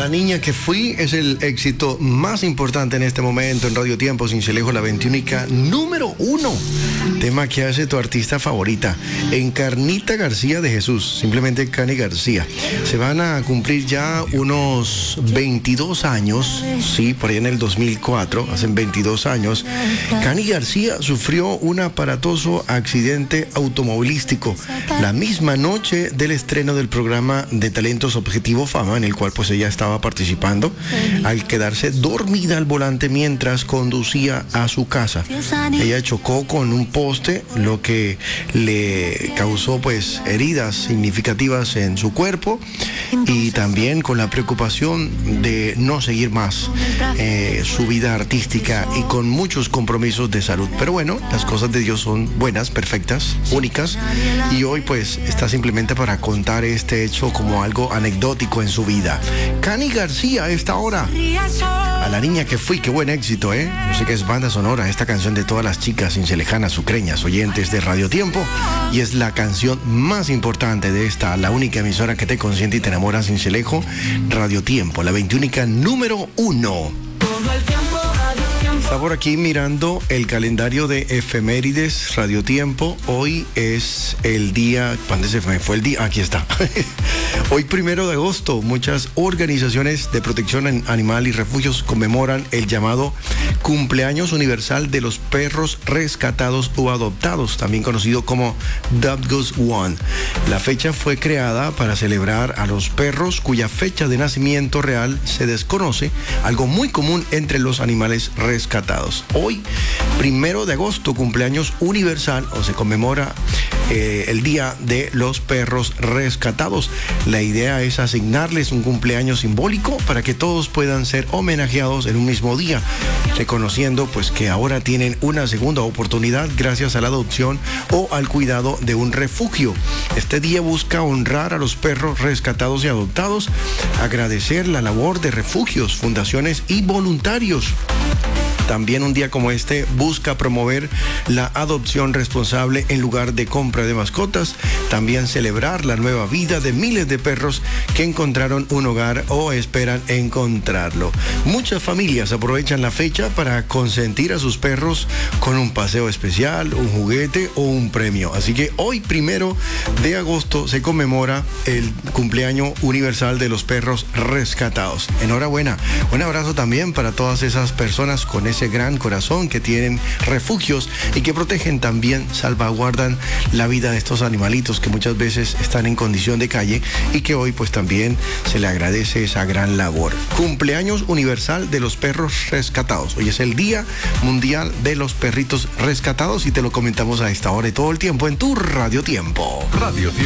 La niña que fui es el éxito más importante en este momento en Radio Tiempo, Cincelejo, la 21 número 1. Tema que hace tu artista favorita, Encarnita García de Jesús, simplemente Cani García. Se van a cumplir ya unos 22 años, sí, por ahí en el 2004, hacen 22 años. Cani García sufrió un aparatoso accidente automovilístico la misma noche del estreno del programa de talentos Objetivo Fama, en el cual pues ella estaba participando, al quedarse dormida al volante mientras conducía a su casa. Ella chocó con un poste, lo que le causó pues heridas significativas en su cuerpo y también con la preocupación de no seguir más su vida artística y con muchos compromisos de salud. Pero bueno, las cosas de Dios son buenas, perfectas, únicas, y hoy pues está simplemente para contar este hecho como algo anecdótico en su vida. Cani García a esta hora. A la niña que fui, qué buen éxito, ¿eh? Yo sé que es banda sonora, esta canción de todas las chicas cincelejanas, sucreñas, oyentes de Radio Tiempo, y es la canción más importante de esta, la única emisora que te consiente y te enamora, Cincelejo, Radio Tiempo, la 21 número 1. Está por aquí mirando el calendario de efemérides Radio Tiempo. Hoy es el día... ¿Cuándo se me fue el día? Aquí está. Hoy 1 de agosto, muchas organizaciones de protección animal y refugios conmemoran el llamado Cumpleaños Universal de los Perros Rescatados o Adoptados, también conocido como Dog Goes One. La fecha fue creada para celebrar a los perros cuya fecha de nacimiento real se desconoce, algo muy común entre los animales rescatados. Hoy, 1 de agosto, cumpleaños universal, o se conmemora el Día de los Perros Rescatados. La idea es asignarles un cumpleaños simbólico para que todos puedan ser homenajeados en un mismo día, reconociendo pues que ahora tienen una segunda oportunidad gracias a la adopción o al cuidado de un refugio. Este día busca honrar a los perros rescatados y adoptados, agradecer la labor de refugios, fundaciones y voluntarios. También un día como este busca promover la adopción responsable en lugar de compra de mascotas. También celebrar la nueva vida de miles de perros que encontraron un hogar o esperan encontrarlo. Muchas familias aprovechan la fecha para consentir a sus perros con un paseo especial, un juguete o un premio. Así que hoy, 1 de agosto, se conmemora el cumpleaños universal de los perros rescatados. Enhorabuena. Un abrazo también para todas esas personas con ese gran corazón que tienen refugios y que protegen también, salvaguardan la vida de estos animalitos que muchas veces están en condición de calle y que hoy pues también se le agradece esa gran labor. Cumpleaños universal de los perros rescatados. Hoy es el Día Mundial de los Perritos Rescatados y te lo comentamos a esta hora y todo el tiempo en tu Radio Tiempo. Radio Tiempo.